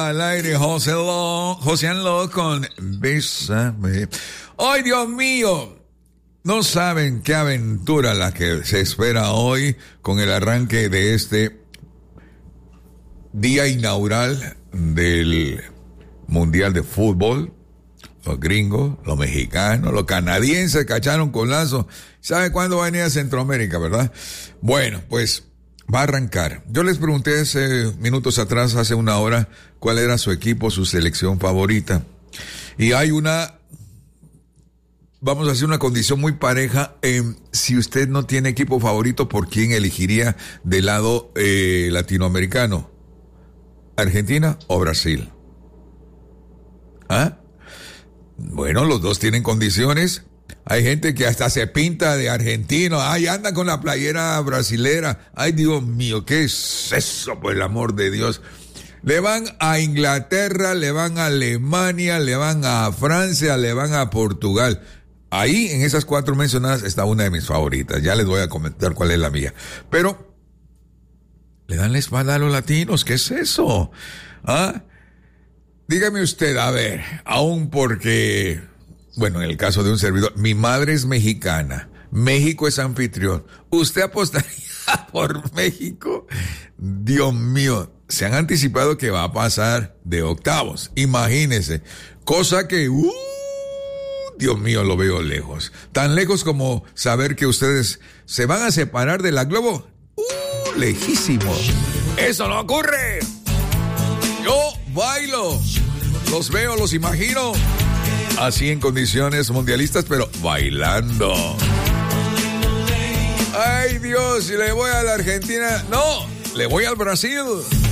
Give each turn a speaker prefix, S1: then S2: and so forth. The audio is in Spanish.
S1: al aire José Anlo con Bésame. ¡Ay, Dios mío! No saben qué aventura la que se espera hoy con el arranque de este día inaugural del Mundial de Fútbol. Los gringos, los mexicanos, los canadienses cacharon con lazo. ¿Sabe cuándo va a venir a Centroamérica, verdad? Bueno, pues va a arrancar. Yo les pregunté hace minutos atrás, hace una hora, cuál era su equipo, su selección favorita. Y hay vamos a hacer una condición muy pareja. Si usted no tiene equipo favorito, ¿por quién elegiría del lado latinoamericano? ¿Argentina o Brasil? ¿Ah? Bueno, los dos tienen condiciones. Hay gente que hasta se pinta de argentino. Ay, anda con la playera brasilera. Ay, Dios mío, ¿qué es eso? Por el amor de Dios. Le van a Inglaterra, le van a Alemania, le van a Francia, le van a Portugal. Ahí, en esas 4 mencionadas, está una de mis favoritas. Ya les voy a comentar cuál es la mía. Pero le dan la espalda a los latinos. ¿Qué es eso? ¿Ah? Dígame usted, a ver, aún porque, bueno, en el caso de un servidor, mi madre es mexicana, México es anfitrión, ¿usted apostaría por México? Dios mío, se han anticipado que va a pasar de octavos, imagínese, cosa que, Dios mío, lo veo lejos, tan lejos como saber que ustedes se van a separar de la Globo, lejísimo, eso no ocurre. Yo bailo, los veo, los imagino, así en condiciones mundialistas, pero bailando. Ay, Dios, ¿le voy a la Argentina? No, le voy al Brasil.